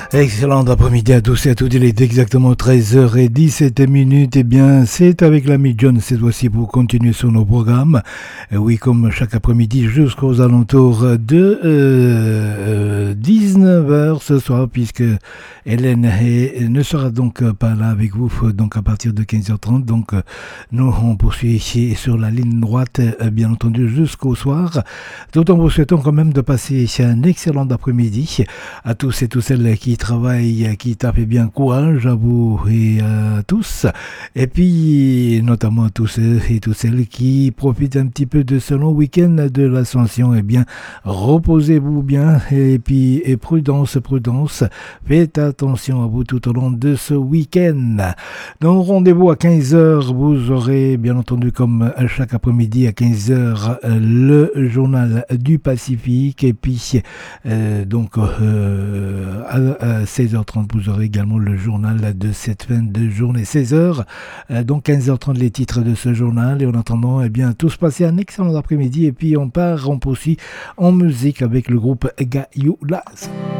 Excellent après-midi à tous et à toutes, il est exactement 13h17. Eh bien, c'est avec l'ami John cette fois-ci pour continuer sur nos programmes. Oui, comme chaque après-midi jusqu'aux alentours de 19h ce soir, puisque Hélène ne sera donc pas là avec vous, donc à partir de 15h30. Donc, nous, on poursuit ici sur la ligne droite, bien entendu, jusqu'au soir. Tout en vous souhaitant quand même de passer un excellent après-midi à tous et toutes celles qui travaillent, qui tapent bien courage à vous et à tous. Et puis, notamment à tous ceux et toutes celles qui profitent un petit peu de ce long week-end de l'Ascension. Eh bien, reposez-vous bien et puis, et prudence. Faites attention à vous tout au long de ce week-end. Donc, rendez-vous à 15h. Vous aurez, bien entendu, comme chaque après-midi à 15h, le journal du Pacifique. Et puis, à 16h30, vous aurez également le journal de cette fin de journée. 16h, donc 15h30, les titres de ce journal. Et en attendant, eh bien, tous passer un excellent après-midi. Et puis, on poursuit en musique avec le groupe Gayoulas.